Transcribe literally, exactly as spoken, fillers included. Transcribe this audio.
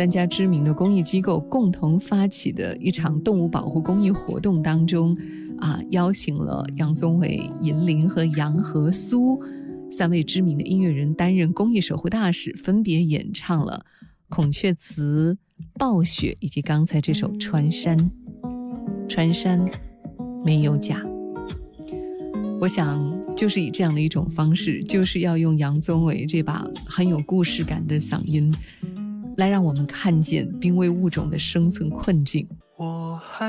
三家知名的公益机构共同发起的一场动物保护公益活动当中啊，邀请了杨宗纬、银铃和杨和苏三位知名的音乐人担任公益守护大使，分别演唱了孔雀词、暴雪以及刚才这首穿山。穿山没有假。我想就是以这样的一种方式，就是要用杨宗纬这把很有故事感的嗓音来让我们看见濒危物种的生存困境。 我还